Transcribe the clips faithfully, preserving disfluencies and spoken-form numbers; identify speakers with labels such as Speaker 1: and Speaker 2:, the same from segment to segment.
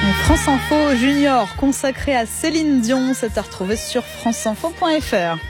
Speaker 1: France Info Junior consacré à Céline Dion, c'est à retrouver sur france info point f r.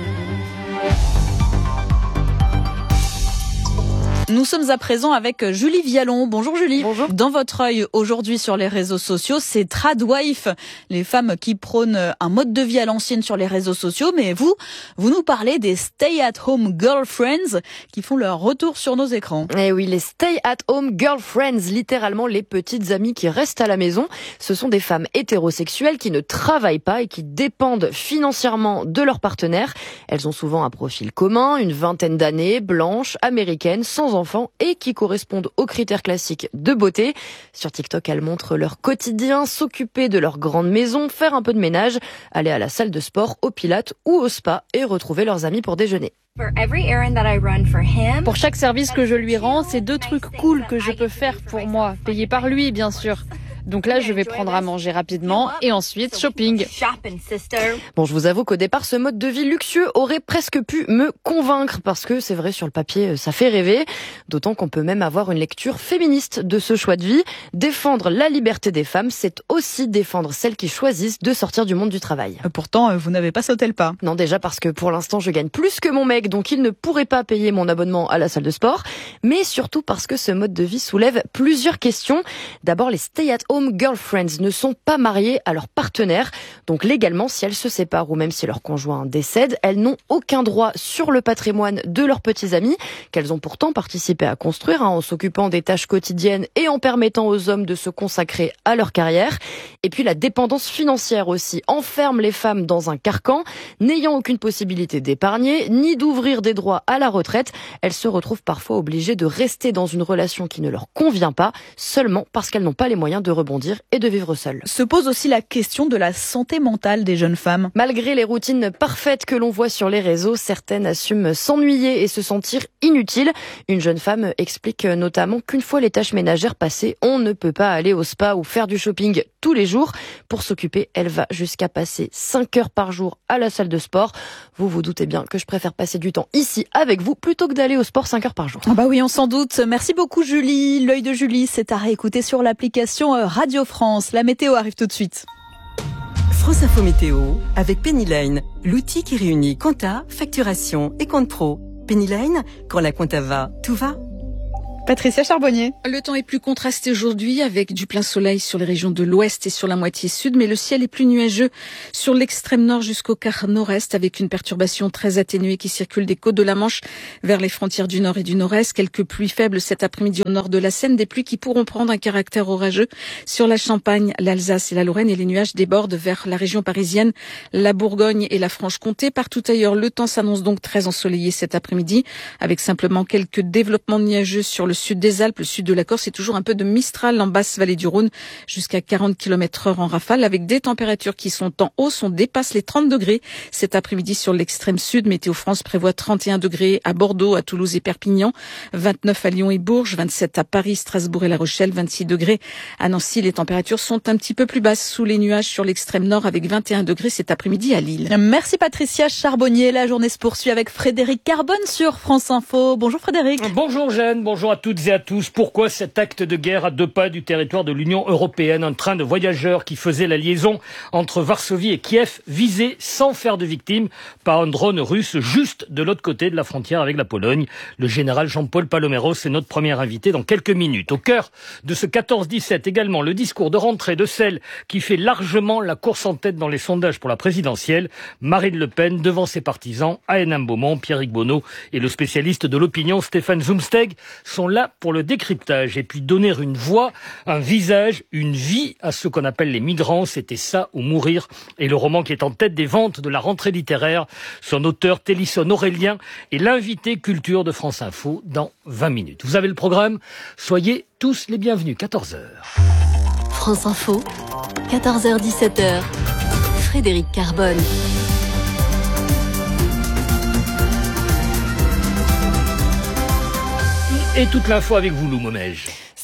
Speaker 1: Nous sommes à présent avec Julie Vialon. Bonjour Julie.
Speaker 2: Bonjour.
Speaker 1: Dans votre œil aujourd'hui sur les réseaux sociaux, c'est Tradwife, les femmes qui prônent un mode de vie à l'ancienne sur les réseaux sociaux. Mais vous, vous nous parlez des stay-at-home girlfriends qui font leur retour sur nos écrans.
Speaker 2: Eh oui, les stay-at-home girlfriends, littéralement les petites amies qui restent à la maison. Ce sont des femmes hétérosexuelles qui ne travaillent pas et qui dépendent financièrement de leur partenaire. Elles ont souvent un profil commun, une vingtaine d'années, blanches, américaines, sans enfants et qui correspondent aux critères classiques de beauté. Sur TikTok, elles montrent leur quotidien, s'occuper de leur grande maison, faire un peu de ménage, aller à la salle de sport, au pilates ou au spa et retrouver leurs amis pour déjeuner.
Speaker 3: Pour chaque service que je lui rends, c'est deux trucs cool que je peux faire pour moi, payés par lui bien sûr. Donc là, je vais prendre à manger rapidement et ensuite shopping.
Speaker 2: Bon, je vous avoue qu'au départ, ce mode de vie luxueux aurait presque pu me convaincre parce que c'est vrai, sur le papier, ça fait rêver. D'autant qu'on peut même avoir une lecture féministe de ce choix de vie. Défendre la liberté des femmes, c'est aussi défendre celles qui choisissent de sortir du monde du travail.
Speaker 1: Pourtant, vous n'avez pas sauté le pas.
Speaker 2: Non, déjà parce que pour l'instant, je gagne plus que mon mec, donc il ne pourrait pas payer mon abonnement à la salle de sport. Mais surtout parce que ce mode de vie soulève plusieurs questions. D'abord, les stay-at-home girlfriends ne sont pas mariées à leur partenaire. Donc légalement, si elles se séparent ou même si leur conjoint décède, elles n'ont aucun droit sur le patrimoine de leurs petits amis, qu'elles ont pourtant participé à construire hein, en s'occupant des tâches quotidiennes et en permettant aux hommes de se consacrer à leur carrière. Et puis la dépendance financière aussi enferme les femmes dans un carcan, n'ayant aucune possibilité d'épargner, ni d'ouvrir des droits à la retraite. Elles se retrouvent parfois obligées de rester dans une relation qui ne leur convient pas, seulement parce qu'elles n'ont pas les moyens de rebondir et de vivre seules.
Speaker 1: Se pose aussi la question de la santé mentale des jeunes femmes.
Speaker 2: Malgré les routines parfaites que l'on voit sur les réseaux, certaines assument s'ennuyer et se sentir inutiles. Une jeune femme explique notamment qu'une fois les tâches ménagères passées, on ne peut pas aller au spa ou faire du shopping tous les jours. Pour s'occuper, elle va jusqu'à passer cinq heures par jour à la salle de sport. Vous vous doutez bien que je préfère passer du temps ici avec vous plutôt que d'aller au sport cinq heures par jour.
Speaker 1: Ah bah oui, on s'en doute. Merci beaucoup Julie. L'œil de Julie, c'est à réécouter sur l'application Radio France. La météo arrive tout de suite.
Speaker 4: France Info Météo avec Pennyline, l'outil qui réunit compta, facturation et compte pro. Pennyline, quand la compta va, tout va.
Speaker 1: Patricia Charbonnier.
Speaker 5: Le temps est plus contrasté aujourd'hui avec du plein soleil sur les régions de l'ouest et sur la moitié sud, mais le ciel est plus nuageux sur l'extrême nord jusqu'au quart nord-est avec une perturbation très atténuée qui circule des côtes de la Manche vers les frontières du nord et du nord-est. Quelques pluies faibles cet après-midi au nord de la Seine, des pluies qui pourront prendre un caractère orageux sur la Champagne, l'Alsace et la Lorraine et les nuages débordent vers la région parisienne, la Bourgogne et la Franche-Comté. Partout ailleurs, le temps s'annonce donc très ensoleillé cet après-midi avec simplement quelques développements nuageux sur le sud des Alpes, le sud de la Corse et toujours un peu de Mistral en basse vallée du Rhône jusqu'à quarante kilomètres heure en rafale avec des températures qui sont en hausse. On dépasse les trente degrés cet après-midi sur l'extrême sud. Météo France prévoit trente et un degrés à Bordeaux, à Toulouse et Perpignan, vingt-neuf à Lyon et Bourges, vingt-sept à Paris, Strasbourg et La Rochelle, vingt-six degrés à Nancy. Les températures sont un petit peu plus basses sous les nuages sur l'extrême nord avec vingt et un degrés cet après-midi à Lille.
Speaker 1: Merci Patricia Charbonnier. La journée se poursuit avec Frédéric Carbone sur France Info. Bonjour Frédéric.
Speaker 6: Bonjour Jeanne, bonjour à toutes et à tous. Pourquoi cet acte de guerre à deux pas du territoire de l'Union européenne? Un train de voyageurs qui faisait la liaison entre Varsovie et Kiev visé sans faire de victimes par un drone russe juste de l'autre côté de la frontière avec la Pologne. Le général Jean-Paul Paloméros est notre premier invité dans quelques minutes. Au cœur de ce quatorze dix-sept également, le discours de rentrée de celle qui fait largement la course en tête dans les sondages pour la présidentielle, Marine Le Pen, devant ses partisans, Aénam Beaumont, Pierrick Bonneau et le spécialiste de l'opinion Stéphane Zumsteg sont là pour le décryptage et puis donner une voix, un visage, une vie à ceux qu'on appelle les migrants. C'était ça ou mourir. Et le roman qui est en tête des ventes de la rentrée littéraire, son auteur Télisson Aurélien est l'invité culture de France Info dans vingt minutes. Vous avez le programme, soyez tous les bienvenus, quatorze heures.
Speaker 7: France Info, quatorze heures dix-sept heures, Frédéric Carbone.
Speaker 6: Et toute l'info avec vous, Lou Momège.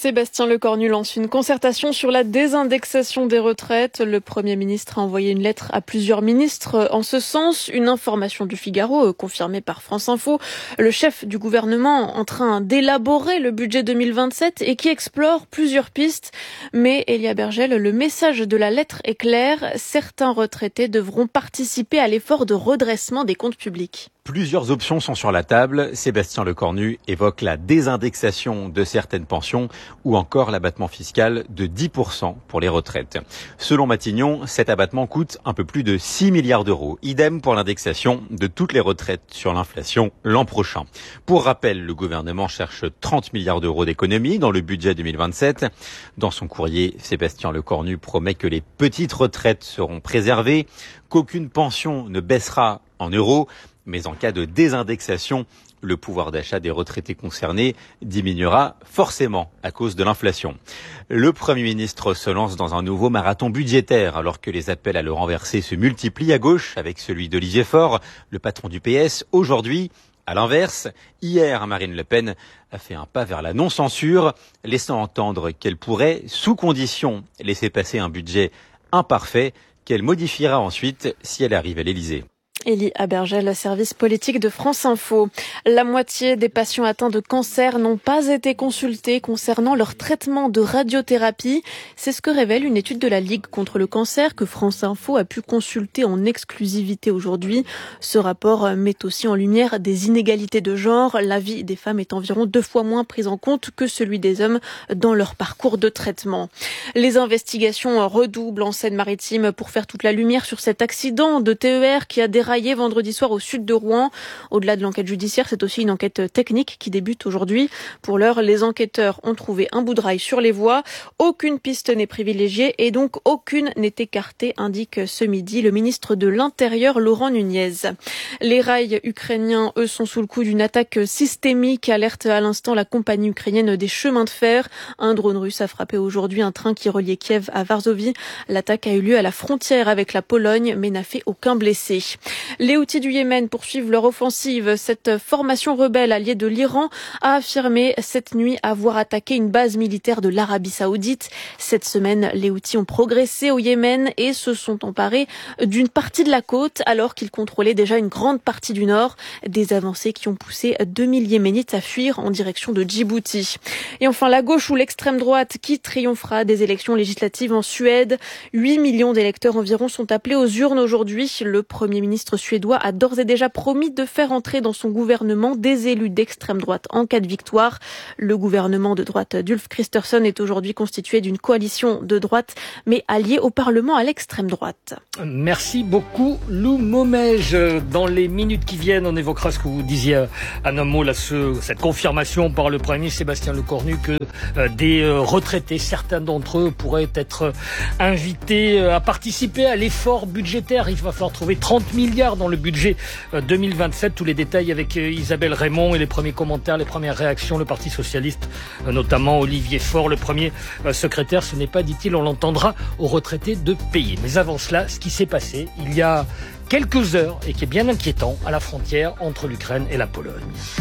Speaker 3: Sébastien Lecornu lance une concertation sur la désindexation des retraites. Le Premier ministre a envoyé une lettre à plusieurs ministres en ce sens. Une information du Figaro confirmée par France Info. Le chef du gouvernement en train d'élaborer le budget deux mille vingt-sept et qui explore plusieurs pistes. Mais Elia Bergel, le message de la lettre est clair. Certains retraités devront participer à l'effort de redressement des comptes publics.
Speaker 8: Plusieurs options sont sur la table. Sébastien Lecornu évoque la désindexation de certaines pensions ou encore l'abattement fiscal de dix pour cent pour les retraites. Selon Matignon, cet abattement coûte un peu plus de six milliards d'euros. Idem pour l'indexation de toutes les retraites sur l'inflation l'an prochain. Pour rappel, le gouvernement cherche trente milliards d'euros d'économies dans le budget deux mille vingt-sept. Dans son courrier, Sébastien Lecornu promet que les petites retraites seront préservées, qu'aucune pension ne baissera en euros. Mais en cas de désindexation, le pouvoir d'achat des retraités concernés diminuera forcément à cause de l'inflation. Le Premier ministre se lance dans un nouveau marathon budgétaire alors que les appels à le renverser se multiplient à gauche avec celui d'Olivier Faure, le patron du P S. Aujourd'hui, à l'inverse, hier, Marine Le Pen a fait un pas vers la non-censure, laissant entendre qu'elle pourrait, sous condition, laisser passer un budget imparfait qu'elle modifiera ensuite si elle arrive à l'Élysée.
Speaker 3: Élie Abergel, service politique de France Info. La moitié des patients atteints de cancer n'ont pas été consultés concernant leur traitement de radiothérapie. C'est ce que révèle une étude de la Ligue contre le cancer que France Info a pu consulter en exclusivité aujourd'hui. Ce rapport met aussi en lumière des inégalités de genre. La vie des femmes est environ deux fois moins prise en compte que celui des hommes dans leur parcours de traitement. Les investigations redoublent en Seine-Maritime pour faire toute la lumière sur cet accident de T E R qui a déraillé vendredi soir au sud de Rouen. Au-delà de l'enquête judiciaire, c'est aussi une enquête technique qui débute aujourd'hui. Pour l'heure, les enquêteurs ont trouvé un bout de rail sur les voies. Aucune piste n'est privilégiée et donc aucune n'est écartée, indique ce midi le ministre de l'Intérieur, Laurent Nunez. Les rails ukrainiens, eux, sont sous le coup d'une attaque systémique, alerte à l'instant la compagnie ukrainienne des chemins de fer. Un drone russe a frappé aujourd'hui un train qui reliait Kiev à Varsovie. L'attaque a eu lieu à la frontière avec la Pologne, mais n'a fait aucun blessé. Les Houthis du Yémen poursuivent leur offensive. Cette formation rebelle alliée de l'Iran a affirmé cette nuit avoir attaqué une base militaire de l'Arabie Saoudite. Cette semaine, les Houthis ont progressé au Yémen et se sont emparés d'une partie de la côte alors qu'ils contrôlaient déjà une grande partie du nord. Des avancées qui ont poussé deux mille Yéménites à fuir en direction de Djibouti. Et enfin, la gauche ou l'extrême droite qui triomphera des élections législatives en Suède. huit millions d'électeurs environ sont appelés aux urnes aujourd'hui. Le Premier ministre suédois a d'ores et déjà promis de faire entrer dans son gouvernement des élus d'extrême droite en cas de victoire. Le gouvernement de droite d'Ulf Kristersson est aujourd'hui constitué d'une coalition de droite, mais alliée au Parlement à l'extrême droite.
Speaker 6: Merci beaucoup, Lou Momège. Dans les minutes qui viennent, on évoquera ce que vous disiez en un mot, là, ce, cette confirmation par le Premier ministre Sébastien Lecornu que euh, des euh, retraités, certains d'entre eux, pourraient être invités euh, à participer à l'effort budgétaire. Il va falloir trouver trente milliards dans le budget deux mille vingt-sept. Tous les détails avec Isabelle Raymond et les premiers commentaires, les premières réactions. Le Parti socialiste, notamment Olivier Faure, le premier secrétaire. Ce n'est pas, dit-il, on l'entendra, aux retraités de payer. Mais avant cela, ce qui s'est passé il y a quelques heures et qui est bien inquiétant à la frontière entre l'Ukraine et la Pologne.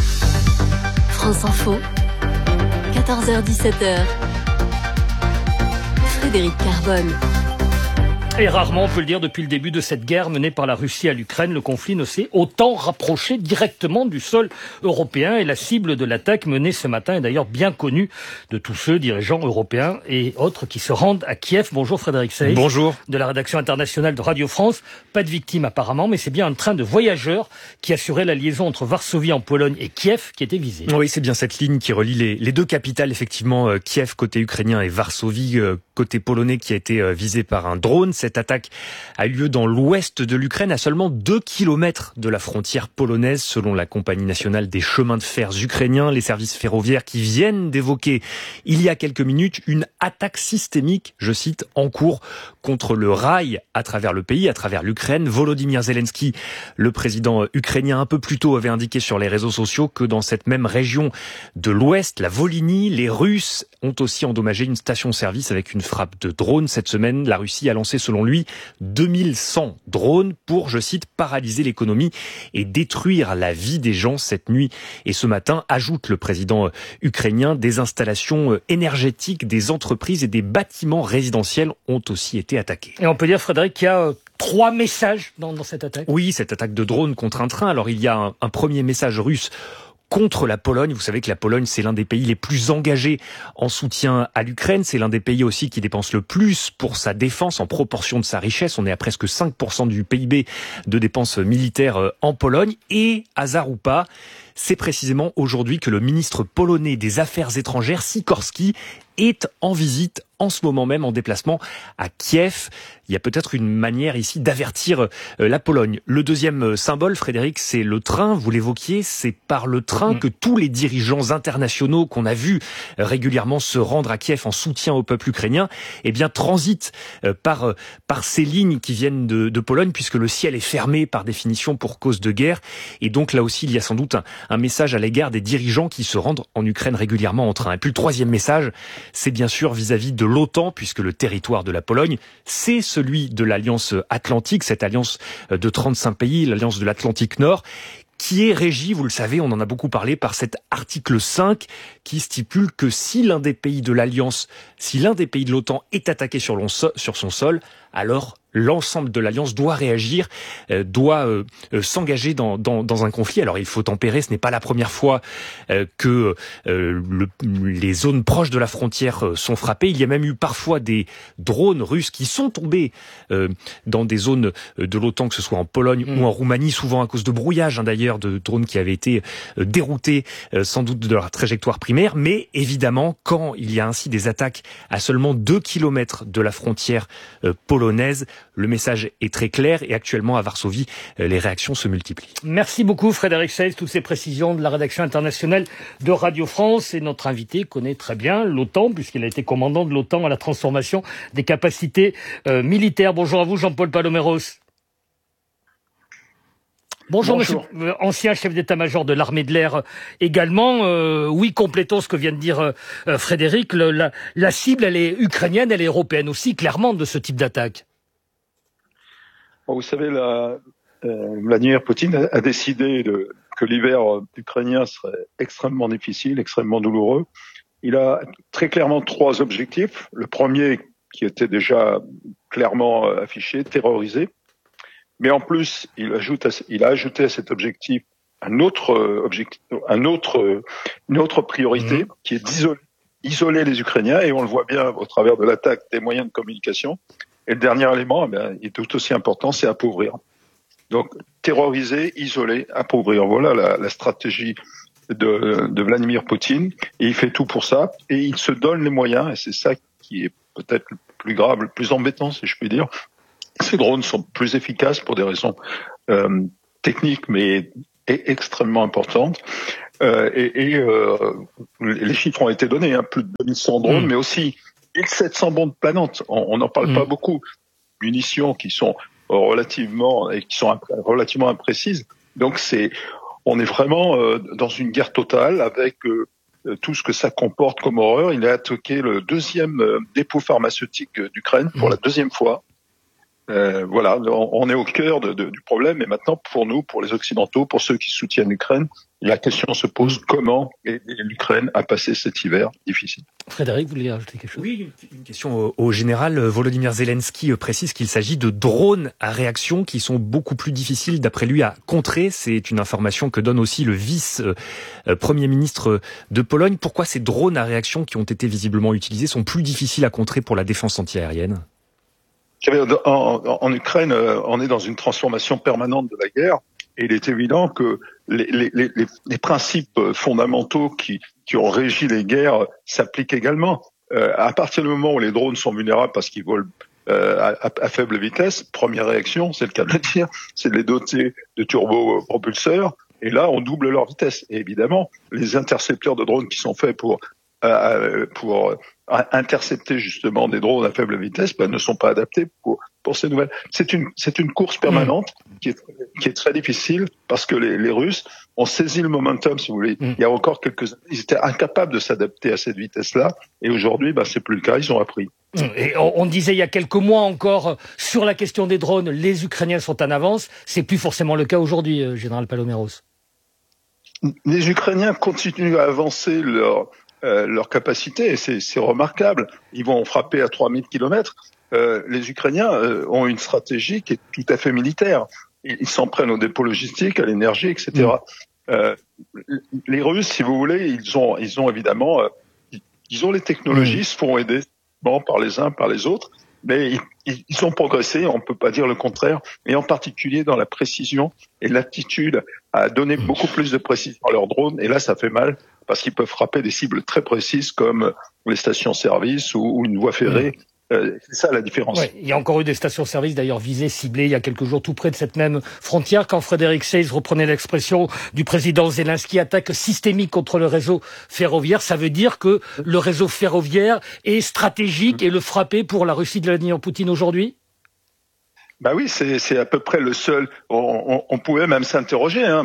Speaker 7: France Info, quatorze heures dix-sept heures. Frédéric Carbone.
Speaker 6: Et rarement, on peut le dire, depuis le début de cette guerre menée par la Russie à l'Ukraine, le conflit ne s'est autant rapproché directement du sol européen. Et la cible de l'attaque menée ce matin est d'ailleurs bien connue de tous ceux, dirigeants européens et autres, qui se rendent à Kiev. Bonjour Frédéric Seyss.
Speaker 9: Bonjour. De
Speaker 6: la rédaction internationale de Radio France. Pas de victimes apparemment, mais c'est bien un train de voyageurs qui assurait la liaison entre Varsovie en Pologne et Kiev qui était visé.
Speaker 9: Oui, c'est bien cette ligne qui relie les, les deux capitales, effectivement, euh, Kiev côté ukrainien et Varsovie euh, côté polonais, qui a été euh, visé par un drone. Cette attaque a eu lieu dans l'ouest de l'Ukraine, à seulement deux kilomètres de la frontière polonaise, selon la Compagnie nationale des chemins de fer ukrainiens. Les services ferroviaires qui viennent d'évoquer il y a quelques minutes une attaque systémique, je cite, en cours contre le rail à travers le pays, à travers l'Ukraine. Volodymyr Zelensky, le président ukrainien, un peu plus tôt avait indiqué sur les réseaux sociaux que dans cette même région de l'ouest, la Volhynie, les Russes ont aussi endommagé une station-service avec une frappe de drone. Cette semaine, la Russie a lancé ce selon lui, deux mille cent drones pour, je cite, paralyser l'économie et détruire la vie des gens cette nuit et ce matin, ajoute le président ukrainien. Des installations énergétiques, des entreprises et des bâtiments résidentiels ont aussi été attaqués.
Speaker 6: Et on peut dire, Frédéric, qu'il y a trois messages dans, dans cette attaque.
Speaker 9: Oui, cette attaque de drone contre un train. Alors il y a un, un premier message russe contre la Pologne. Vous savez que la Pologne, c'est l'un des pays les plus engagés en soutien à l'Ukraine. C'est l'un des pays aussi qui dépense le plus pour sa défense en proportion de sa richesse. On est à presque cinq pour cent du P I B de dépenses militaires en Pologne. Et, hasard ou pas, c'est précisément aujourd'hui que le ministre polonais des Affaires étrangères, Sikorski, est en visite en ce moment même, en déplacement à Kiev. Il y a peut-être une manière ici d'avertir la Pologne. Le deuxième symbole, Frédéric, c'est le train. Vous l'évoquiez, c'est par le train que tous les dirigeants internationaux qu'on a vus régulièrement se rendre à Kiev en soutien au peuple ukrainien, eh bien, transitent par, par ces lignes qui viennent de, de Pologne, puisque le ciel est fermé par définition pour cause de guerre. Et donc là aussi, il y a sans doute un, un message à l'égard des dirigeants qui se rendent en Ukraine régulièrement en train. Et puis le troisième message, c'est bien sûr vis-à-vis de l'OTAN, puisque le territoire de la Pologne, c'est celui de l'Alliance Atlantique, cette alliance de trente-cinq pays, l'Alliance de l'Atlantique Nord, qui est régie, vous le savez, on en a beaucoup parlé, par cet article cinq qui stipule que si l'un des pays de l'Alliance, si l'un des pays de l'OTAN est attaqué sur, sur son sol, alors l'ensemble de l'Alliance doit réagir, euh, doit euh, euh, s'engager dans, dans, dans un conflit. Alors il faut tempérer, ce n'est pas la première fois euh, que euh, le, les zones proches de la frontière euh, sont frappées. Il y a même eu parfois des drones russes qui sont tombés euh, dans des zones de l'OTAN, que ce soit en Pologne mmh. ou en Roumanie, souvent à cause de brouillage hein, d'ailleurs, de drones qui avaient été euh, déroutés euh, sans doute de leur trajectoire primaire. Mais évidemment, quand il y a ainsi des attaques à seulement deux kilomètres de la frontière euh, polonaise, le message est très clair et actuellement à Varsovie, les réactions se multiplient.
Speaker 6: Merci beaucoup Frédéric Seyss, toutes ces précisions de la rédaction internationale de Radio France. Et notre invité connaît très bien l'OTAN puisqu'il a été commandant de l'OTAN à la transformation des capacités euh, militaires. Bonjour à vous Jean-Paul Paloméros. Bonjour, Bonjour. Monsieur, euh, ancien chef d'état-major de l'armée de l'air également. Euh, oui, complétons ce que vient de dire euh, Frédéric. Le, la, la cible, elle est ukrainienne, elle est européenne aussi, clairement, de ce type d'attaque.
Speaker 10: Bon, vous savez, la, euh, Vladimir Poutine a, a décidé de, que l'hiver ukrainien serait extrêmement difficile, extrêmement douloureux. Il a très clairement trois objectifs. Le premier, qui était déjà clairement affiché, terroriser. Mais en plus, il ajoute, à, il a ajouté à cet objectif un autre objectif, un autre, une autre priorité, mmh. qui est d'isoler, isoler les Ukrainiens, et on le voit bien au travers de l'attaque des moyens de communication. Et le dernier élément, eh bien, il est tout aussi important, c'est appauvrir. Donc, terroriser, isoler, appauvrir. Voilà la, la stratégie de, de Vladimir Poutine, et il fait tout pour ça, et il se donne les moyens, et c'est ça qui est peut-être le plus grave, le plus embêtant, si je puis dire. Ces drones sont plus efficaces pour des raisons euh, techniques, mais extrêmement importantes. Euh, et et euh, les chiffres ont été donnés, hein, plus de deux mille cent drones, mmh. mais aussi mille sept cents bombes planantes. On n'en parle mmh. pas beaucoup. Munitions qui sont relativement et qui sont relativement imprécises. Donc c'est, on est vraiment euh, dans une guerre totale avec euh, tout ce que ça comporte comme horreur. Il a attaqué le deuxième euh, dépôt pharmaceutique d'Ukraine pour mmh. la deuxième fois. Euh, voilà, on, on est au cœur de, de, du problème. Et maintenant, pour nous, pour les Occidentaux, pour ceux qui soutiennent l'Ukraine, la question se pose comment aider l'Ukraine à passer cet hiver difficile.
Speaker 6: Frédéric, vous voulez rajouter quelque chose ?
Speaker 9: Oui, une question au, au général. Volodymyr Zelensky précise qu'il s'agit de drones à réaction qui sont beaucoup plus difficiles, d'après lui, à contrer. C'est une information que donne aussi le vice-premier ministre de Pologne. Pourquoi ces drones à réaction qui ont été visiblement utilisés sont plus difficiles à contrer pour la défense antiaérienne ?
Speaker 10: En, en Ukraine, on est dans une transformation permanente de la guerre, et il est évident que les, les, les, les principes fondamentaux qui, qui ont régi les guerres s'appliquent également. Euh, à partir du moment où les drones sont vulnérables parce qu'ils volent euh, à, à faible vitesse, première réaction, c'est le cas de le dire, c'est de les doter de turbopropulseurs, et là on double leur vitesse. Et évidemment, les intercepteurs de drones qui sont faits pour euh, pour intercepter justement des drones à faible vitesse, ben, ne sont pas adaptés pour pour ces nouvelles. C'est une c'est une course permanente mmh. qui est qui est très difficile parce que les, les Russes ont saisi le momentum, si vous voulez. Mmh. Il y a encore quelques années, ils étaient incapables de s'adapter à cette vitesse-là, et aujourd'hui, ben, c'est plus le cas. Ils ont appris.
Speaker 6: Et on disait il y a quelques mois encore, sur la question des drones, les Ukrainiens sont en avance. C'est plus forcément le cas aujourd'hui, Général Paloméros.
Speaker 10: Les Ukrainiens continuent à avancer leur, euh, leur capacité, et c'est, c'est remarquable. Ils vont frapper à trois mille kilomètres. Euh, les Ukrainiens euh, ont une stratégie qui est tout à fait militaire. Ils s'en prennent au dépôt logistique, à l'énergie, et cetera. Mmh. Euh, les Russes, si vous voulez, ils ont, ils ont évidemment, euh, ils ont les technologies, mmh. se font aider bon, par les uns, par les autres, mais ils, ils ont progressé, on ne peut pas dire le contraire, et en particulier dans la précision et l'aptitude à donner mmh. beaucoup plus de précision à leurs drones, et là ça fait mal, parce qu'ils peuvent frapper des cibles très précises comme les stations-service ou, ou une voie ferrée. Mmh. Euh, c'est ça la différence.
Speaker 6: Ouais, il y a encore eu des stations-service d'ailleurs visées, ciblées il y a quelques jours tout près de cette même frontière quand Frédéric Seyss reprenait l'expression du président Zelensky, attaque systémique contre le réseau ferroviaire. Ça veut dire que le réseau ferroviaire est stratégique mmh. et le frapper pour la Russie de Vladimir Poutine aujourd'hui?
Speaker 10: Bah oui, c'est, c'est à peu près le seul. On, on, on pouvait même s'interroger hein,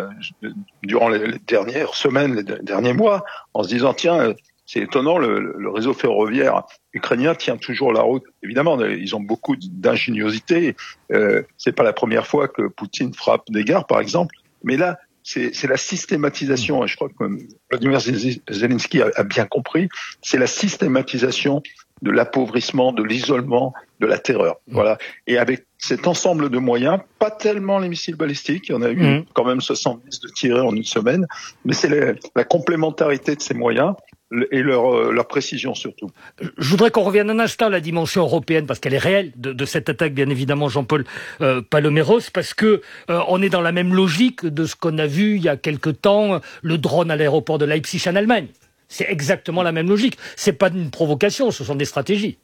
Speaker 10: durant les, les dernières semaines, les derniers mois, en se disant tiens, c'est étonnant, le, le réseau ferroviaire ukrainien tient toujours la route. Évidemment, ils ont beaucoup d'ingéniosité. Euh, c'est pas la première fois que Poutine frappe des gares, par exemple. Mais là, c'est, c'est la systématisation. Et je crois que Vladimir Zelensky a, a bien compris. C'est la systématisation de l'appauvrissement, de l'isolement, de la terreur. Voilà. Et avec cet ensemble de moyens, pas tellement les missiles balistiques, il y en a eu mmh. quand même soixante-dix de tirés en une semaine, mais c'est la, la complémentarité de ces moyens et leur, leur précision surtout.
Speaker 6: Je voudrais qu'on revienne un instant à la dimension européenne, parce qu'elle est réelle, de, de cette attaque, bien évidemment, Jean-Paul euh, Paloméros, parce que euh, on est dans la même logique de ce qu'on a vu il y a quelque temps, le drone à l'aéroport de Leipzig en Allemagne. C'est exactement la même logique. C'est pas une provocation, ce sont des stratégies.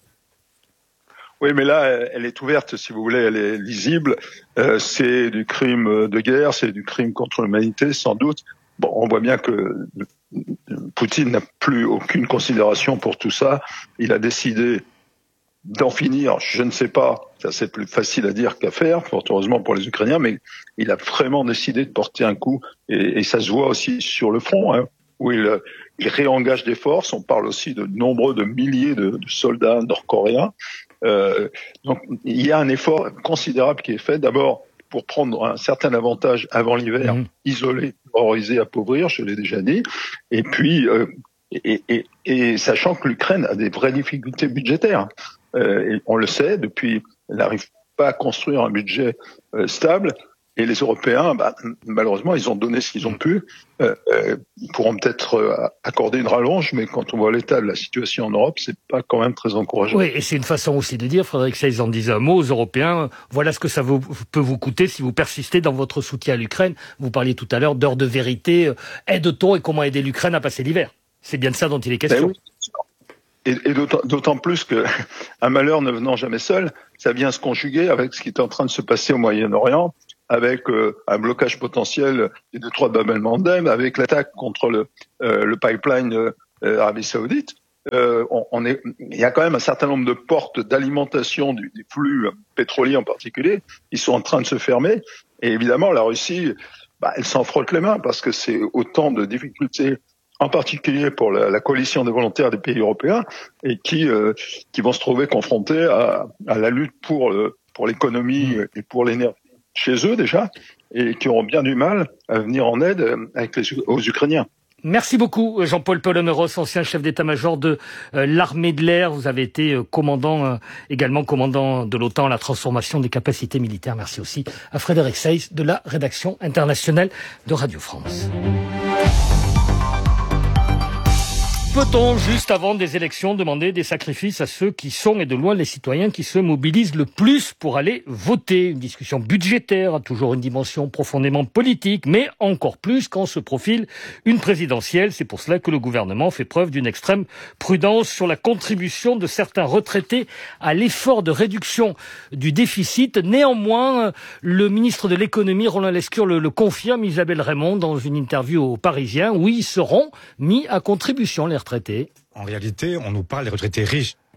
Speaker 10: Oui, mais là, elle est ouverte, si vous voulez, elle est lisible. Euh, c'est du crime de guerre, c'est du crime contre l'humanité, sans doute. Bon, on voit bien que Poutine n'a plus aucune considération pour tout ça. Il a décidé d'en finir, je ne sais pas, ça c'est plus facile à dire qu'à faire, fort heureusement pour les Ukrainiens, mais il a vraiment décidé de porter un coup, et, et ça se voit aussi sur le front, hein, où il, il réengage des forces. On parle aussi de nombreux de milliers de, de soldats nord-coréens. Euh, donc il y a un effort considérable qui est fait, d'abord pour prendre un certain avantage avant l'hiver, mmh. isoler, terroriser, appauvrir, je l'ai déjà dit, et puis euh, et, et, et sachant que l'Ukraine a des vraies difficultés budgétaires. Euh, et on le sait, depuis, elle n'arrive pas à construire un budget euh, stable, et les Européens, bah, malheureusement, ils ont donné ce qu'ils ont pu. Euh, euh, ils pourront peut-être euh, accorder une rallonge, mais quand on voit l'état de la situation en Europe, c'est pas quand même très encourageant.
Speaker 6: Oui, et c'est une façon aussi de dire, Frédéric Seyss en disait un mot aux Européens, voilà ce que ça vous, peut vous coûter si vous persistez dans votre soutien à l'Ukraine. Vous parliez tout à l'heure d'heure de vérité, aide-t-on et comment aider l'Ukraine à passer l'hiver? C'est bien de ça dont il est question.
Speaker 10: Ben oui. Et, et d'autant, d'autant plus que un malheur ne venant jamais seul, ça vient se conjuguer avec ce qui est en train de se passer au Moyen-Orient, avec euh, un blocage potentiel des détroits de Bab el-Mandeb, avec l'attaque contre le, euh, le pipeline euh, Arabie Saoudite. Euh, on, on est, il y a quand même un certain nombre de portes d'alimentation du, des flux pétroliers en particulier qui sont en train de se fermer. Et évidemment, la Russie, bah, elle s'en frotte les mains parce que c'est autant de difficultés, en particulier pour la, la coalition des volontaires des pays européens, et qui, euh, qui vont se trouver confrontés à, à la lutte pour, euh, pour l'économie et pour l'énergie chez eux déjà, et qui auront bien du mal à venir en aide avec les, aux Ukrainiens.
Speaker 6: Merci beaucoup, Jean-Paul Paloméros, ancien chef d'état-major de euh, l'armée de l'air. Vous avez été euh, commandant, euh, également commandant de l'OTAN à la transformation des capacités militaires. Merci aussi à Frédéric Seyss de la rédaction internationale de Radio France. Peut-on, juste avant des élections, demander des sacrifices à ceux qui sont, et de loin, les citoyens qui se mobilisent le plus pour aller voter? Une discussion budgétaire a toujours une dimension profondément politique, mais encore plus quand se profile une présidentielle. C'est pour cela que le gouvernement fait preuve d'une extrême prudence sur la contribution de certains retraités à l'effort de réduction du déficit. Néanmoins, le ministre de l'économie, Roland Lescure, le, le confirme, Isabelle Raymond, dans une interview aux Parisiens, où ils seront mis à contribution, les retraités.
Speaker 11: En réalité, on nous parle des retraités riches.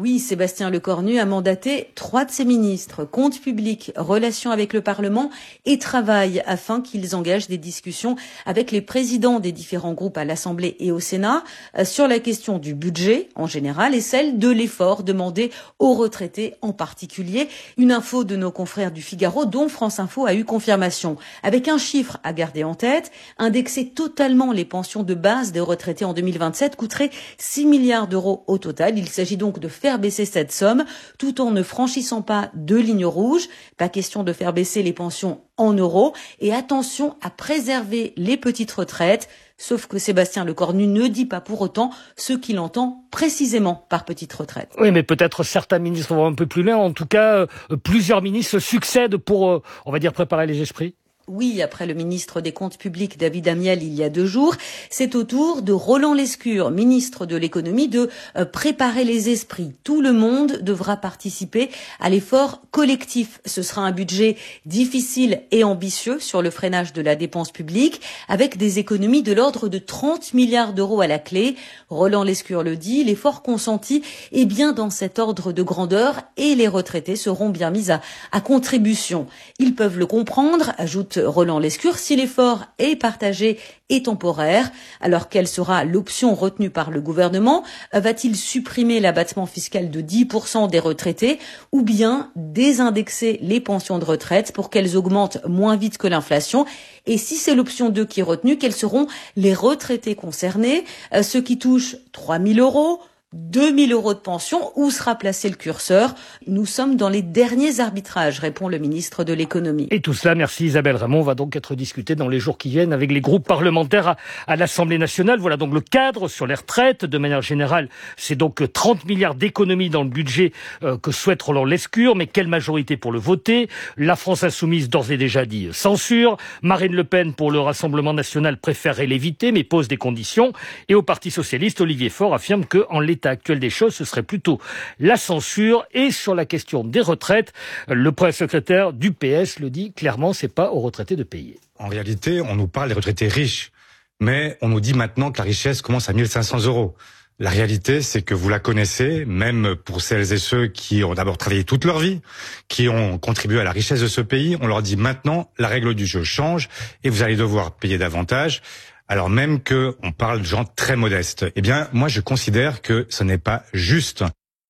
Speaker 11: Oui, Sébastien Lecornu a mandaté trois de ses ministres, comptes publics, relations avec le Parlement et travail, afin qu'ils engagent des discussions avec les présidents des différents groupes à l'Assemblée et au Sénat sur la question du budget en général et celle de l'effort demandé aux retraités en particulier. Une info de nos confrères du Figaro dont France Info a eu confirmation. Avec un chiffre à garder en tête, indexer totalement les pensions de base des retraités en deux mille vingt-sept coûterait six milliards d'euros au total. Il s'agit donc de faire baisser cette somme tout en ne franchissant pas de ligne rouge. Pas question de faire baisser les pensions en euros et attention à préserver les petites retraites. Sauf que Sébastien Lecornu ne dit pas pour autant ce qu'il entend précisément par petite retraite.
Speaker 6: Oui, mais peut-être certains ministres vont un peu plus loin. En tout cas, euh, plusieurs ministres succèdent pour, euh, on va dire, préparer les esprits.
Speaker 11: Oui, après le ministre des Comptes publics, David Amiel, il y a deux jours, c'est au tour de Roland Lescure, ministre de l'économie, de préparer les esprits. Tout le monde devra participer à l'effort collectif. Ce sera un budget difficile et ambitieux sur le freinage de la dépense publique, avec des économies de l'ordre de trente milliards d'euros à la clé. Roland Lescure le dit, l'effort consenti est bien dans cet ordre de grandeur et les retraités seront bien mis à, à contribution. Ils peuvent le comprendre, ajoute Roland Lescure, si l'effort est partagé et temporaire. Alors quelle sera l'option retenue par le gouvernement? Va-t-il supprimer l'abattement fiscal de dix pour cent des retraités ou bien désindexer les pensions de retraite pour qu'elles augmentent moins vite que l'inflation? Et si c'est l'option deux qui est retenue, quels seront les retraités concernés? Ceux qui touchent trois mille euros, deux mille euros de pension, où sera placé le curseur? Nous sommes dans les derniers arbitrages, répond le ministre de l'économie.
Speaker 6: Et tout cela, merci Isabelle Ramon, va donc être discuté dans les jours qui viennent avec les groupes parlementaires à, à l'Assemblée nationale. Voilà donc le cadre sur les retraites. De manière générale, c'est donc trente milliards d'économies dans le budget euh, que souhaite Roland Lescure. Mais quelle majorité pour le voter? La France insoumise, d'ores et déjà dit censure. Marine Le Pen, pour le Rassemblement national, préférerait l'éviter, mais pose des conditions. Et au Parti socialiste, Olivier Faure affirme que, en l'état actuel des choses, ce serait plutôt la censure. Et sur la question des retraites, le premier secrétaire du P S le dit clairement, c'est pas aux retraités de payer.
Speaker 12: En réalité, on nous parle des retraités riches, mais on nous dit maintenant que la richesse commence à mille cinq cents euros. La réalité, c'est que vous la connaissez, même pour celles et ceux qui ont d'abord travaillé toute leur vie, qui ont contribué à la richesse de ce pays. On leur dit maintenant, la règle du jeu change et vous allez devoir payer davantage. Alors même que on parle de gens très modestes. Eh bien, moi, je considère que ce n'est pas juste.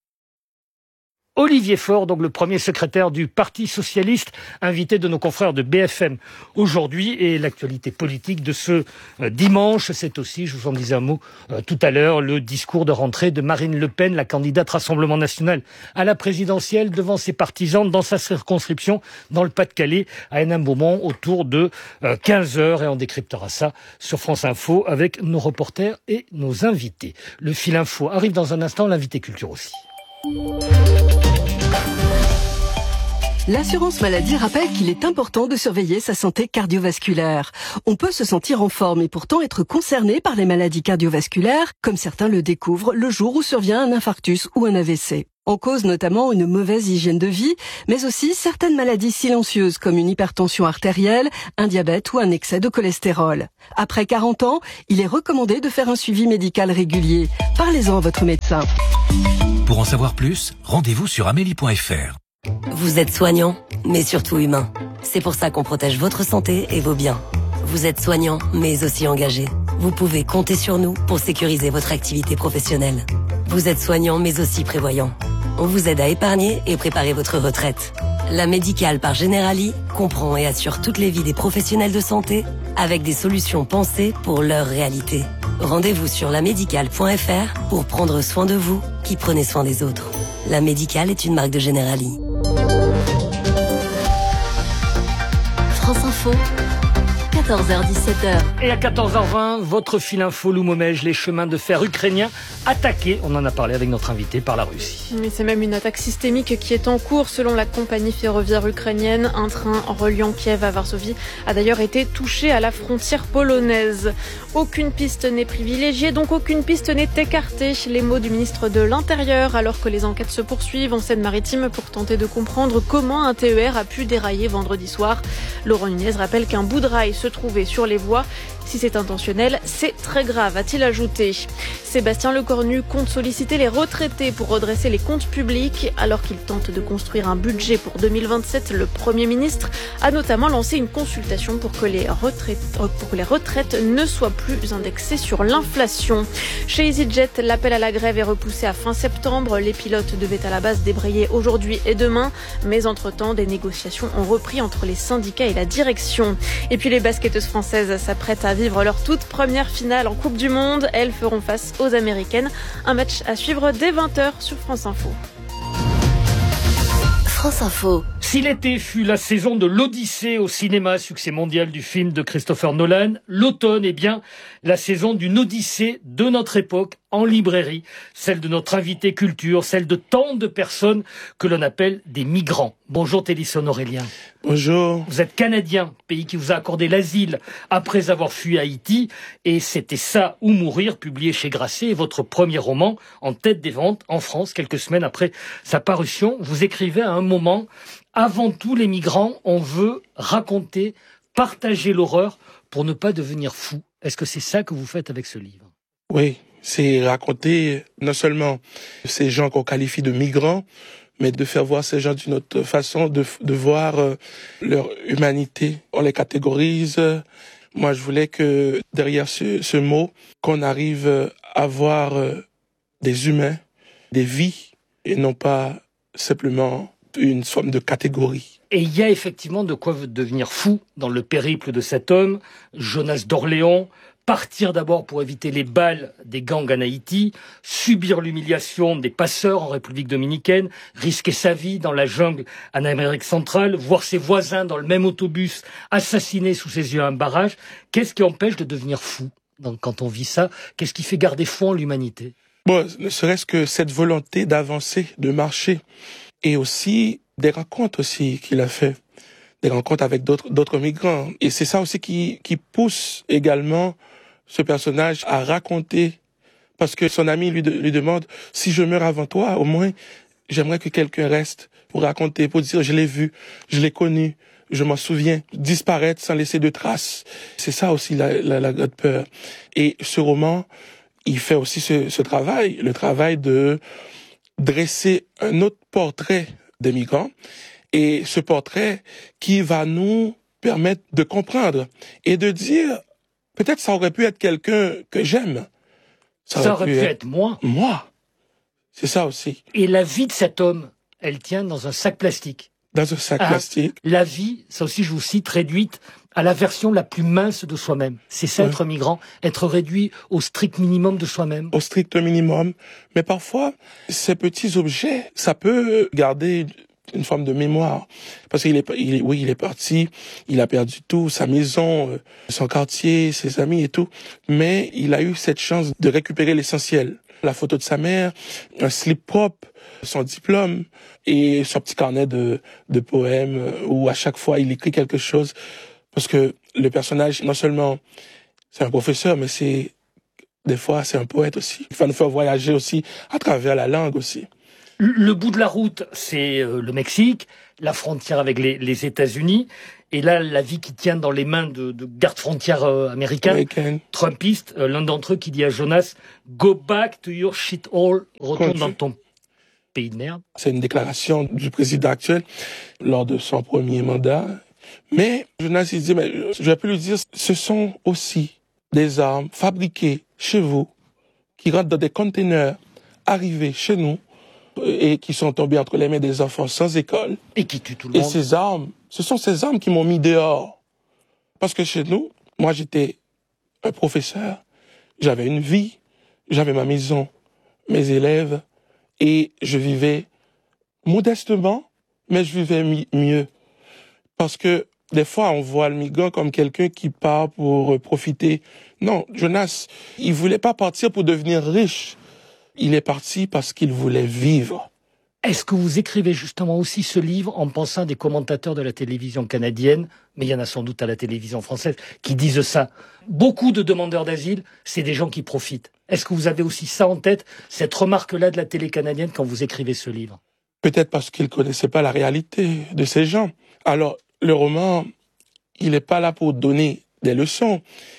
Speaker 6: Olivier Faure, donc le premier secrétaire du Parti socialiste, invité de nos confrères de B F M aujourd'hui. Et l'actualité politique de ce euh, dimanche, c'est aussi, je vous en disais un mot euh, tout à l'heure, le discours de rentrée de Marine Le Pen, la candidate Rassemblement national à la présidentielle, devant ses partisans dans sa circonscription dans le Pas-de-Calais, à Hénin-Beaumont, autour de euh, quinze heures. Et on décryptera ça sur France Info avec nos reporters et nos invités. Le fil info arrive dans un instant, l'invité culture aussi.
Speaker 13: L'assurance maladie rappelle qu'il est important de surveiller sa santé cardiovasculaire. On peut se sentir en forme et pourtant être concerné par les maladies cardiovasculaires, comme certains le découvrent le jour où survient un infarctus ou un A V C. En cause notamment une mauvaise hygiène de vie, mais aussi certaines maladies silencieuses comme une hypertension artérielle, un diabète ou un excès de cholestérol. Après quarante ans, il est recommandé de faire un suivi médical régulier. Parlez-en à votre médecin.
Speaker 14: Pour en savoir plus, rendez-vous sur amélie point f r.
Speaker 15: Vous êtes soignant, mais surtout humain. C'est pour ça qu'on protège votre santé et vos biens. Vous êtes soignant, mais aussi engagé. Vous pouvez compter sur nous pour sécuriser votre activité professionnelle. Vous êtes soignant, mais aussi prévoyant. On vous aide à épargner et préparer votre retraite. La médicale par Generali comprend et assure toutes les vies des professionnels de santé avec des solutions pensées pour leur réalité. Rendez-vous sur la médicale point f r pour prendre soin de vous qui prenez soin des autres. La Médicale est une marque de Generali.
Speaker 7: France Info, quatorze heures dix-sept heures.
Speaker 6: Et à quatorze heures vingt, votre fil info Loumomège, les chemins de fer ukrainiens attaqués. On en a parlé avec notre invité par la Russie.
Speaker 3: Mais c'est même une attaque systémique qui est en cours selon la compagnie ferroviaire ukrainienne. Un train reliant Kiev à Varsovie a d'ailleurs été touché à la frontière polonaise. Aucune piste n'est privilégiée, donc aucune piste n'est écartée. Les mots du ministre de l'Intérieur, alors que les enquêtes se poursuivent en Seine-Maritime pour tenter de comprendre comment un T E R a pu dérailler vendredi soir. Laurent Nunez rappelle qu'un bout de rail se trouvait sur les voies. Si c'est intentionnel, c'est très grave, a-t-il ajouté. Sébastien Lecornu compte solliciter les retraités pour redresser les comptes publics. Alors qu'il tente de construire un budget pour deux mille vingt-sept, le Premier ministre a notamment lancé une consultation pour que les retraites, pour que les retraites ne soient plus indexées sur l'inflation. Chez EasyJet, l'appel à la grève est repoussé à fin septembre. Les pilotes devaient à la base débrayer aujourd'hui et demain. Mais entre-temps, des négociations ont repris entre les syndicats et la direction. Et puis les basketteuses françaises s'apprêtent à vivre leur toute première finale en Coupe du Monde. Elles feront face aux Américaines. Un match à suivre dès vingt heures sur France Info.
Speaker 7: France Info.
Speaker 6: Si l'été fut la saison de l'Odyssée au cinéma, succès mondial du film de Christopher Nolan, l'automne est bien la saison d'une Odyssée de notre époque en librairie, celle de notre invité culture, celle de tant de personnes que l'on appelle des migrants. Bonjour Télisson Aurélien.
Speaker 16: Bonjour.
Speaker 6: Vous êtes canadien, pays qui vous a accordé l'asile après avoir fui Haïti, et c'était Ça ou mourir, publié chez Grasset, et votre premier roman en tête des ventes en France, quelques semaines après sa parution. Vous écrivez à un moment: avant tout les migrants, on veut raconter, partager l'horreur pour ne pas devenir fou. Est-ce que c'est ça que vous faites avec ce livre?
Speaker 16: Oui, c'est raconter non seulement ces gens qu'on qualifie de migrants, mais de faire voir ces gens d'une autre façon, de, de voir euh, leur humanité. On les catégorise. Moi, je voulais que derrière ce, ce mot, qu'on arrive à voir euh, des humains, des vies, et non pas simplement une forme de catégorie.
Speaker 6: Et il y a effectivement de quoi devenir fou dans le périple de cet homme, Jonas d'Orléans. Partir d'abord pour éviter les balles des gangs en Haïti, subir l'humiliation des passeurs en République dominicaine, risquer sa vie dans la jungle en Amérique centrale, voir ses voisins dans le même autobus assassinés sous ses yeux à un barrage. Qu'est-ce qui empêche de devenir fou donc, quand on vit ça? Qu'est-ce qui fait garder foi en l'humanité?
Speaker 16: Bon, ne serait-ce que cette volonté d'avancer, de marcher, et aussi des rencontres aussi qu'il a fait, des rencontres avec d'autres d'autres migrants. Et c'est ça aussi qui qui pousse également ce personnage à raconter, parce que son ami lui, de, lui demande: si je meurs avant toi, au moins, j'aimerais que quelqu'un reste pour raconter, pour dire: je l'ai vu, je l'ai connu, je m'en souviens. Disparaître sans laisser de traces. C'est ça aussi la, la, la grande peur. Et ce roman, il fait aussi ce, ce travail, le travail de dresser un autre portrait des migrants. Et ce portrait qui va nous permettre de comprendre et de dire: peut-être ça aurait pu être quelqu'un que j'aime.
Speaker 6: Ça, ça aurait pu, pu être, être moi.
Speaker 16: Moi. C'est ça aussi.
Speaker 6: Et la vie de cet homme, elle tient dans un sac plastique.
Speaker 16: Dans un sac ah, plastique.
Speaker 6: La vie, ça aussi je vous cite, réduite à la version la plus mince de soi-même. C'est ça, ouais. Être migrant, être réduit au strict minimum de soi-même.
Speaker 16: Au strict minimum. Mais parfois, ces petits objets, ça peut garder une forme de mémoire. Parce qu'il est, il est, oui, il est parti, il a perdu tout, sa maison, son quartier, ses amis et tout. Mais il a eu cette chance de récupérer l'essentiel. La photo de sa mère, un slip propre, son diplôme et son petit carnet de, de poèmes où à chaque fois il écrit quelque chose. Parce que le personnage, non seulement c'est un professeur, mais c'est, des fois, c'est un poète aussi. Il va nous faire voyager aussi à travers la langue aussi.
Speaker 6: Le bout de la route, c'est le Mexique, la frontière avec les, les États-Unis, et là, la vie qui tient dans les mains de, de gardes-frontières euh, américains, American. Trumpistes, euh, l'un d'entre eux qui dit à Jonas: « Go back to your shithole, retourne dans ton pays de merde. »
Speaker 16: C'est une déclaration du président actuel lors de son premier mandat. Mais Jonas, il dit, mais je vais plus lui dire, ce sont aussi des armes fabriquées chez vous, qui rentrent dans des containers arrivés chez nous, et qui sont tombés entre les mains des enfants sans école.
Speaker 6: Et qui tuent tout le
Speaker 16: et
Speaker 6: monde.
Speaker 16: Et ces armes, ce sont ces armes qui m'ont mis dehors. Parce que chez nous, moi j'étais un professeur, j'avais une vie, j'avais ma maison, mes élèves, et je vivais modestement, mais je vivais mi- mieux. Parce que des fois, on voit le migrant comme quelqu'un qui part pour profiter. Non, Jonas, il voulait pas partir pour devenir riche. Il est parti parce qu'il voulait vivre.
Speaker 6: Est-ce que vous écrivez justement aussi ce livre en pensant des commentateurs de la télévision canadienne, mais il y en a sans doute à la télévision française, qui disent ça? Beaucoup de demandeurs d'asile, c'est des gens qui profitent. Est-ce que vous avez aussi ça en tête, cette remarque-là de la télé canadienne quand vous écrivez ce livre?
Speaker 16: Peut-être parce qu'ils ne connaissaient pas la réalité de ces gens. Alors, le roman, il n'est pas là pour donner des leçons,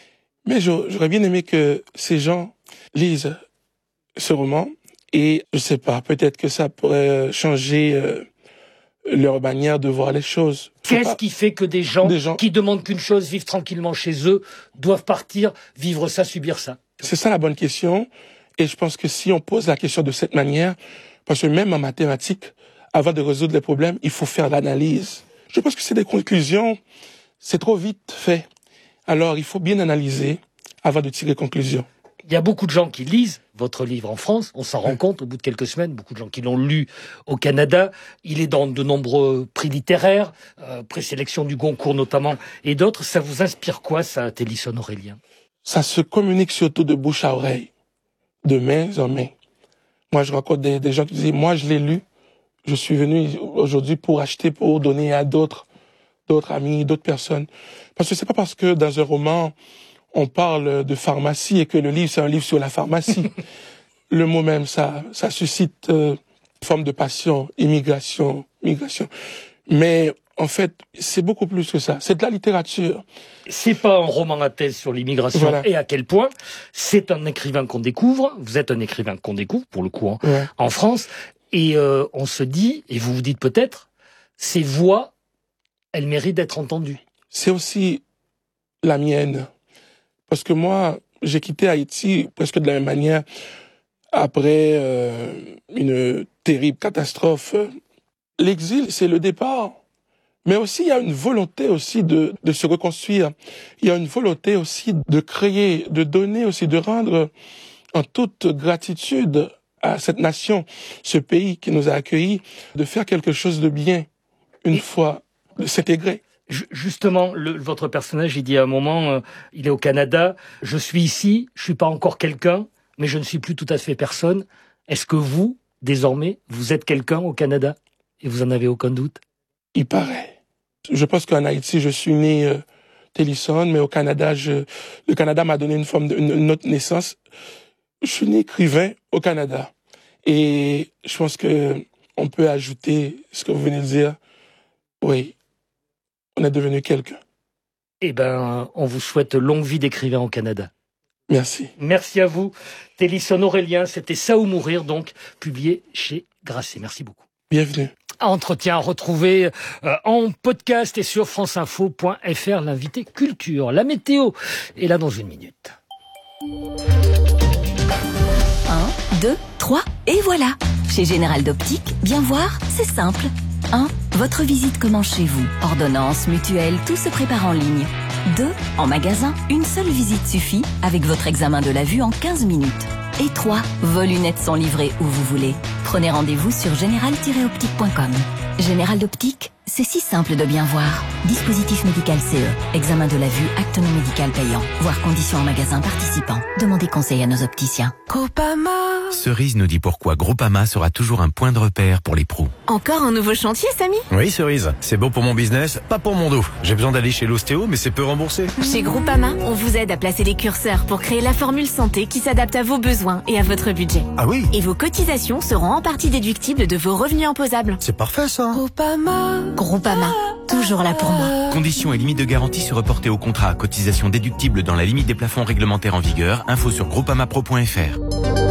Speaker 16: Mais j'aurais bien aimé que ces gens lisent ce roman et, je sais pas, peut-être que ça pourrait changer euh, leur manière de voir les choses.
Speaker 6: Qu'est-ce
Speaker 16: pas...
Speaker 6: qui fait que des gens,
Speaker 16: des gens
Speaker 6: qui demandent qu'une chose, vivre tranquillement chez eux, doivent partir, vivre ça, subir ça?
Speaker 16: C'est ça la bonne question. Et je pense que si on pose la question de cette manière, parce que même en mathématiques, avant de résoudre les problèmes, il faut faire l'analyse. Je pense que c'est des conclusions, c'est trop vite fait. Alors, il faut bien analyser avant de tirer conclusion.
Speaker 6: Il y a beaucoup de gens qui lisent votre livre en France, on s'en rend compte au bout de quelques semaines, beaucoup de gens qui l'ont lu au Canada. Il est dans de nombreux prix littéraires, euh, présélection du Goncourt notamment, et d'autres. Ça vous inspire quoi, ça, Télisson Aurélien?
Speaker 16: Ça se communique surtout de bouche à oreille, de main en main. Moi, je rencontre des, des gens qui disent, moi, je l'ai lu, je suis venu aujourd'hui pour acheter, pour donner à d'autres, d'autres amis, d'autres personnes. Parce que c'est pas parce que dans un roman, on parle de pharmacie et que le livre, c'est un livre sur la pharmacie. Le mot même, ça, ça suscite euh, une forme de passion, immigration, migration. Mais en fait, c'est beaucoup plus que ça. C'est de la littérature.
Speaker 6: C'est pas un roman à thèse sur l'immigration, voilà. Et à quel point. C'est un écrivain qu'on découvre. Vous êtes un écrivain qu'on découvre, pour le coup, hein, ouais. En France. Et euh, on se dit, et vous vous dites peut-être, ces voix, elles méritent d'être entendues.
Speaker 16: C'est aussi la mienne. Parce que moi, j'ai quitté Haïti presque de la même manière après euh, une terrible catastrophe. L'exil, c'est le départ. Mais aussi, il y a une volonté aussi de, de se reconstruire. Il y a une volonté aussi de créer, de donner aussi, de rendre en toute gratitude à cette nation, ce pays qui nous a accueillis, de faire quelque chose de bien, une Et... fois, de s'intégrer.
Speaker 6: Justement, le, votre personnage, il dit à un moment, euh, il est au Canada, je suis ici, je suis pas encore quelqu'un, mais je ne suis plus tout à fait personne. Est-ce que vous, désormais, vous êtes quelqu'un au Canada et vous en avez aucun doute?
Speaker 16: Il paraît. Je pense qu'en Haïti, je suis né euh, Télisson, mais au Canada, je, le Canada m'a donné une forme de, une, une autre naissance. Je suis né écrivain au Canada. Et je pense que on peut ajouter ce que vous venez de dire. Oui. On est devenu quelqu'un.
Speaker 6: Eh ben, on vous souhaite longue vie d'écrivain au Canada.
Speaker 16: Merci.
Speaker 6: Merci à vous. Télisson Aurélien, c'était Ça ou mourir, donc, publié chez Grasset. Merci beaucoup.
Speaker 16: Bienvenue.
Speaker 6: Entretien à retrouver euh, en podcast et sur franceinfo point f r, l'invité culture. La météo est là dans une minute.
Speaker 17: un, deux, trois, et voilà. Chez Général d'Optique, bien voir, c'est simple. un. Votre visite commence chez vous. Ordonnance, mutuelle, tout se prépare en ligne. deux. En magasin, une seule visite suffit avec votre examen de la vue en quinze minutes. Et trois. Vos lunettes sont livrées où vous voulez. Prenez rendez-vous sur général tiret optique point com. Général d'Optique, c'est si simple de bien voir. Dispositif médical C E. Examen de la vue, acte non médical payant. Voir conditions en magasin participant. Demandez conseil à nos opticiens.
Speaker 18: Groupama. Cerise nous dit pourquoi Groupama sera toujours un point de repère pour les pros.
Speaker 19: Encore un nouveau chantier, Samy?
Speaker 18: Oui, Cerise. C'est bon pour mon business, pas pour mon dos. J'ai besoin d'aller chez l'ostéo, mais c'est peu remboursé.
Speaker 19: Chez Groupama, on vous aide à placer les curseurs pour créer la formule santé qui s'adapte à vos besoins et à votre budget.
Speaker 18: Ah oui?
Speaker 19: Et vos cotisations seront en partie déductibles de vos revenus imposables.
Speaker 18: C'est parfait, ça.
Speaker 19: Groupama. Groupama. Toujours là pour moi.
Speaker 18: Conditions et limites de garantie se reporter au contrat. Cotisation déductible dans la limite des plafonds réglementaires en vigueur. Info sur groupamapro point f r.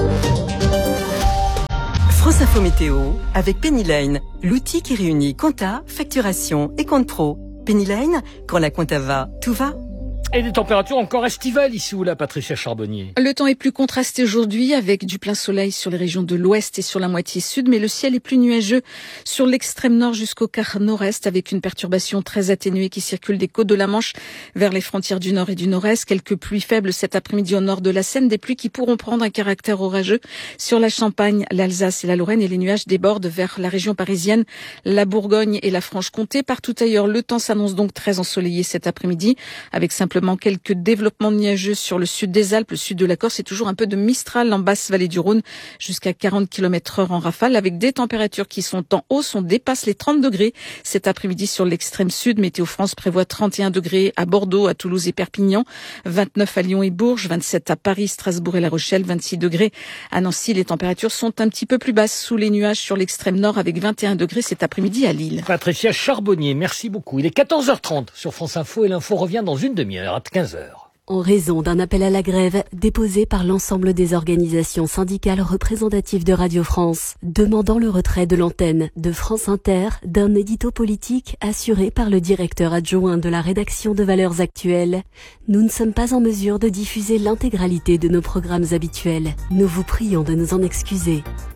Speaker 4: France Info Météo avec Pennyline, l'outil qui réunit compta, facturation et compte pro. Pennyline, quand la compta va, tout va.
Speaker 6: Et des températures encore estivales ici ou là, Patricia Charbonnier.
Speaker 5: Le temps est plus contrasté aujourd'hui avec du plein soleil sur les régions de l'ouest et sur la moitié sud, mais le ciel est plus nuageux sur l'extrême nord jusqu'au quart nord-est avec une perturbation très atténuée qui circule des côtes de la Manche vers les frontières du nord et du nord-est. Quelques pluies faibles cet après-midi au nord de la Seine, des pluies qui pourront prendre un caractère orageux sur la Champagne, l'Alsace et la Lorraine, et les nuages débordent vers la région parisienne, la Bourgogne et la Franche-Comté. Partout ailleurs, le temps s'annonce donc très ensoleillé cet après-midi avec simplement quelques développements nuageux sur le sud des Alpes, le sud de la Corse et toujours un peu de Mistral en basse vallée du Rhône jusqu'à quarante kilomètres heure en rafale avec des températures qui sont en hausse. On dépasse les trente degrés cet après-midi sur l'extrême sud. Météo France prévoit trente et un degrés à Bordeaux, à Toulouse et Perpignan, vingt-neuf à Lyon et Bourges, vingt-sept à Paris, Strasbourg et La Rochelle, vingt-six degrés à Nancy. Les températures sont un petit peu plus basses sous les nuages sur l'extrême nord avec vingt et un degrés cet après-midi à Lille.
Speaker 6: Patricia Charbonnier, merci beaucoup. Il est quatorze heures trente sur France Info et l'info revient dans une demi-heure à quinze heures.
Speaker 20: en raison d'un appel à la grève déposé par l'ensemble des organisations syndicales représentatives de Radio France, demandant le retrait de l'antenne de France Inter d'un édito politique assuré par le directeur adjoint de la rédaction de Valeurs Actuelles. Nous ne sommes pas en mesure de diffuser l'intégralité de nos programmes habituels. Nous vous prions de nous en excuser.